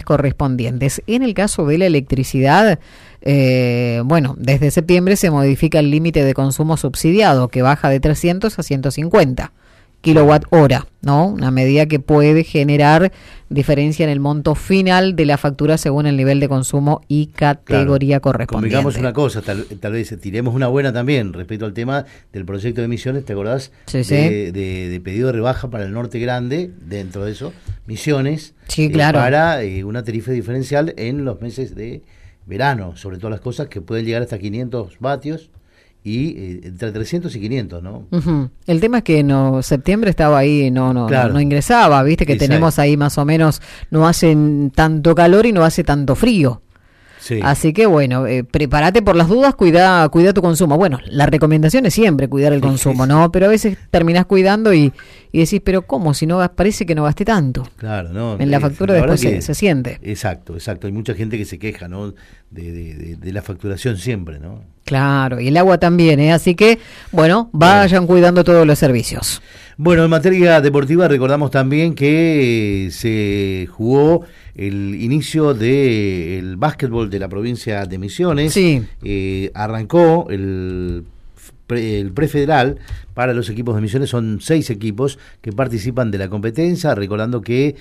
correspondientes. En el caso de la electricidad, desde septiembre se modifica el límite de consumo subsidiado, que baja de 300 a 150 kilowatt hora, ¿no? Una medida que puede generar diferencia en el monto final de la factura según el nivel de consumo y categoría correspondiente. Convengamos una cosa, tal vez tiremos una buena también respecto al tema del proyecto de Misiones, ¿te acordás? Sí. De pedido de rebaja para el Norte Grande, dentro de eso, Misiones, sí, claro. Para una tarifa diferencial en los meses de verano, sobre todas las cosas que pueden llegar hasta 500 vatios, y entre 300 y 500, ¿no? Uh-huh. El tema es que septiembre estaba ahí, claro. no ingresaba, viste que Exacto. Tenemos ahí más o menos, no hace tanto calor y no hace tanto frío. Sí. Así que prepárate por las dudas, cuida tu consumo. Bueno, la recomendación es siempre cuidar el consumo, ¿no? Pero a veces terminás cuidando y decís, pero ¿cómo? Si no, parece que no gasté tanto. Claro, ¿no? En la factura después se siente. Exacto. Hay mucha gente que se queja, ¿no? De la facturación siempre, ¿no? Claro, y el agua también, ¿eh? Así que, vayan cuidando todos los servicios. Bueno, en materia deportiva recordamos también que se jugó el inicio del básquetbol de la provincia de Misiones. Sí. Arrancó el prefederal para los equipos de Misiones. Son 6 equipos que participan de la competencia, recordando que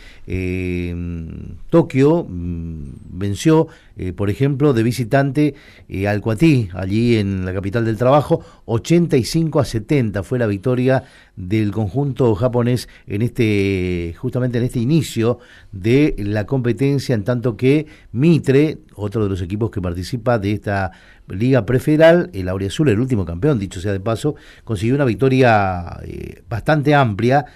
Tokio venció, por ejemplo, de visitante al Cuatí, allí en la capital del trabajo, 85-70 fue la victoria del conjunto japonés justamente en este inicio de la competencia, en tanto que Mitre, otro de los equipos que participa de esta Liga Prefederal, el Auriazul, el último campeón, dicho sea de paso, consiguió una victoria bastante amplia,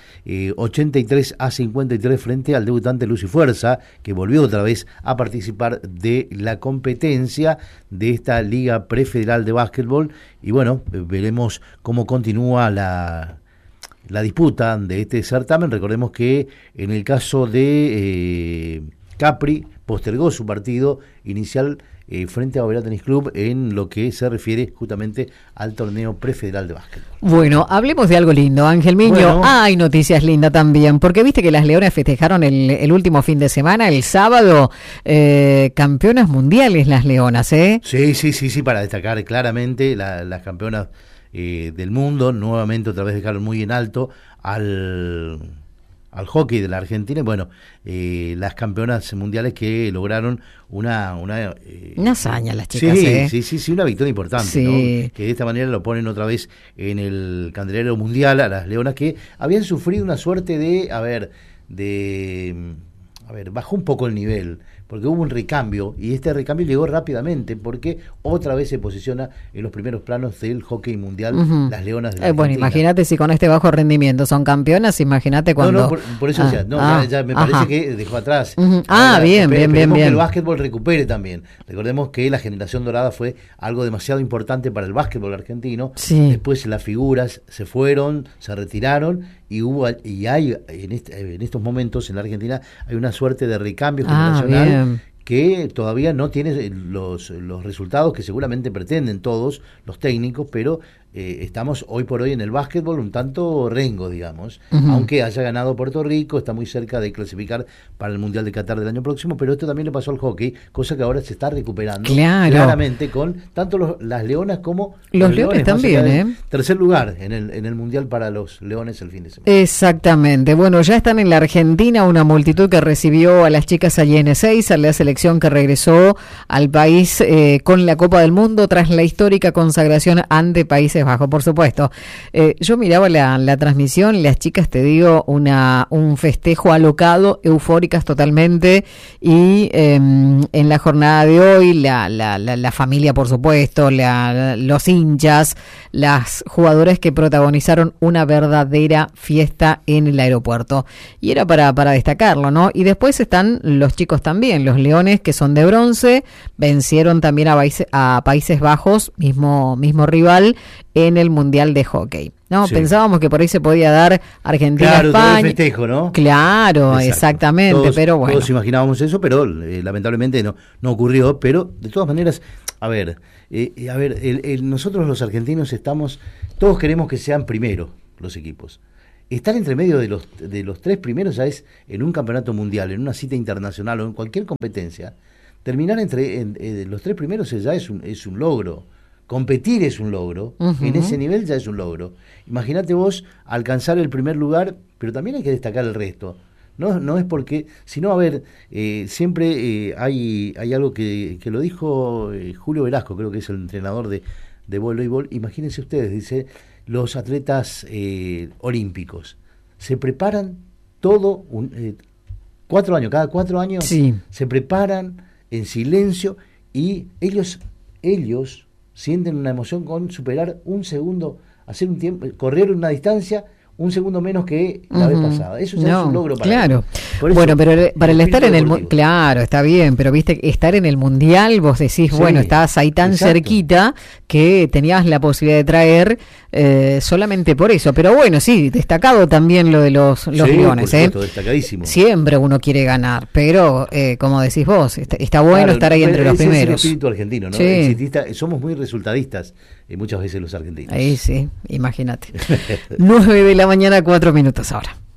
83-53 frente al debutante Luz y Fuerza, que volvió otra vez a participar de la competencia de esta Liga Prefederal de Básquetbol. Y veremos cómo continúa la disputa de este certamen. Recordemos que en el caso de Capri postergó su partido inicial frente a Oberá Tenis Club en lo que se refiere justamente al torneo prefederal de básquetbol. Bueno, hablemos de algo lindo, Ángel Miño. Hay noticias lindas también, porque viste que las Leonas festejaron el último fin de semana, el sábado, campeonas mundiales las Leonas, ¿eh? Sí, para destacar claramente las campeonas del mundo, nuevamente otra vez dejaron muy en alto al hockey de la Argentina, las campeonas mundiales que lograron una hazaña las chicas, sí, una victoria importante, sí. ¿no? Que de esta manera lo ponen otra vez en el candelero mundial a las Leonas, que habían sufrido una suerte bajó un poco el nivel, porque hubo un recambio, y este recambio llegó rápidamente, porque otra vez se posiciona en los primeros planos del hockey mundial, las Leonas de la Argentina. Imagínate si con este bajo rendimiento son campeonas, imagínate cuando... Por eso ya me parece que dejó atrás. Bien. Que el básquetbol recupere también. Recordemos que la generación dorada fue algo demasiado importante para el básquetbol argentino. Sí. Después las figuras se fueron, se retiraron, y hay en estos momentos en la Argentina hay una suerte de recambio generacional que todavía no tiene los resultados que seguramente pretenden todos los técnicos, pero estamos hoy por hoy en el básquetbol un tanto rengo, digamos, aunque haya ganado Puerto Rico, está muy cerca de clasificar para el Mundial de Qatar del año próximo, pero esto también le pasó al hockey, cosa que ahora se está recuperando claramente con tanto las Leonas como los Leones también, tercer lugar en el Mundial para los Leones el fin de semana. Exactamente. Bueno, ya están en la Argentina una multitud que recibió a las chicas allí en Ezeiza, la selección que regresó al país con la Copa del Mundo tras la histórica consagración ante Países Bajos, por supuesto. Yo miraba la transmisión, las chicas, te digo, un festejo alocado, eufóricas totalmente, y en la jornada de hoy la familia, por supuesto, los hinchas, las jugadoras que protagonizaron una verdadera fiesta en el aeropuerto, y era para destacarlo, ¿no? Y después están los chicos también, los Leones, que son de bronce, vencieron también a Países Bajos, mismo rival, en el Mundial de Hockey. No, sí. Pensábamos que por ahí se podía dar Argentina-España. Claro, todo el festejo, ¿no? Claro, exactamente, pero bueno. Todos imaginábamos eso, pero lamentablemente no ocurrió, pero de todas maneras, nosotros los argentinos todos queremos que sean primero los equipos. estar entre medio de los 3 primeros ya es, en un campeonato mundial, en una cita internacional o en cualquier competencia, terminar entre los 3 primeros ya es un logro. Competir es un logro, en ese nivel ya es un logro. Imagínate vos alcanzar el primer lugar, pero también hay que destacar el resto. No es porque, sino, a ver, siempre hay algo que lo dijo Julio Velasco, creo que es el entrenador de voleibol. Imagínense ustedes, dice, los atletas olímpicos se preparan todo 4 años, cada 4 años sí. Se preparan en silencio y ellos sienten una emoción con superar un segundo, hacer un tiempo, correr una distancia un segundo menos que la vez pasada. Eso ya es un logro para claro. Por eso, bueno, pero para el estar en el claro, está bien, pero viste, estar en el mundial, vos decís, sí, bueno, estabas ahí tan cerquita que tenías la posibilidad de traer solamente por eso. Pero bueno, sí, destacado también lo de los Leones, por supuesto, destacadísimo. Siempre uno quiere ganar, pero como decís vos, está bueno estar ahí entre los primeros. Es el espíritu argentino, ¿no? Sí. Somos muy resultadistas muchas veces los argentinos. Ahí sí, imagínate. 9 de la mañana, 4 minutos ahora.